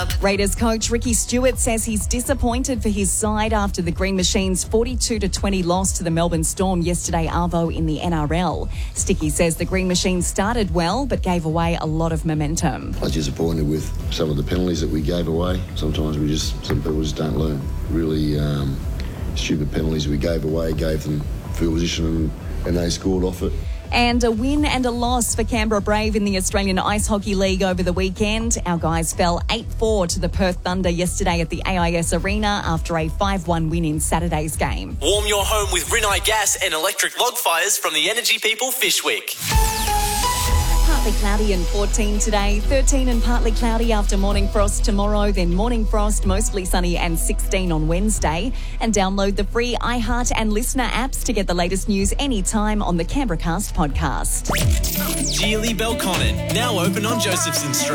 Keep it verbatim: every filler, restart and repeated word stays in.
Club. Raiders coach Ricky Stewart says he's disappointed for his side after the Green Machines' forty-two to twenty loss to the Melbourne Storm yesterday arvo in the N R L. Sticky says the Green Machines started well but gave away a lot of momentum. I was disappointed with some of the penalties that we gave away. Sometimes we just, some people just don't learn. Really um, stupid penalties we gave away, gave them field position and, and they scored off it. And a win and a loss for Canberra Brave in the Australian Ice Hockey League over the weekend. Our guys fell eight four to the Perth Thunder yesterday at the A I S Arena after a five one win in Saturday's game. Warm your home with Rinnai gas and electric log fires from the Energy People Fishwick. Partly cloudy and fourteen today, thirteen and partly cloudy after morning frost tomorrow, then morning frost, mostly sunny and sixteen on Wednesday. And download the free iHeart and Listener apps to get the latest news anytime on the Canberra Cast podcast. Geely Belconnen, now open on Josephson Street.